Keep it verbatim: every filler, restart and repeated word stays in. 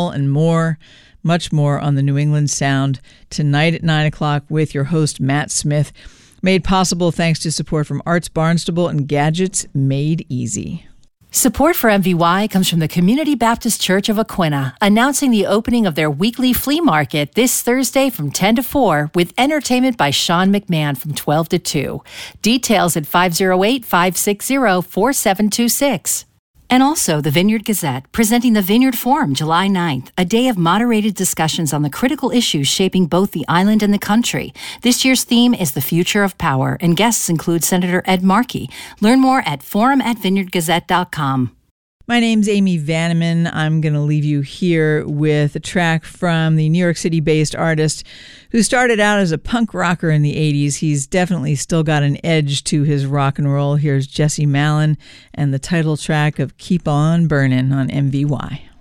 all and more, much more on the New England Sound tonight at nine o'clock with your host, Matt Smith. Made possible thanks to support from Arts Barnstable and Gadgets Made Easy. Support for M V Y comes from the Community Baptist Church of Aquinnah, announcing the opening of their weekly flea market this Thursday from ten to four with entertainment by Sean McMahon from twelve to two. Details at five oh eight, five six zero, four seven two six. And also the Vineyard Gazette, presenting the Vineyard Forum July ninth, a day of moderated discussions on the critical issues shaping both the island and the country. This year's theme is the future of power, and guests include Senator Ed Markey. Learn more at forum at vineyard gazette dot com. My name's Amy Vanneman. I'm going to leave you here with a track from the New York City-based artist who started out as a punk rocker in the eighties. He's definitely still got an edge to his rock and roll. Here's Jesse Malin and the title track of Keep On Burnin' on M V Y.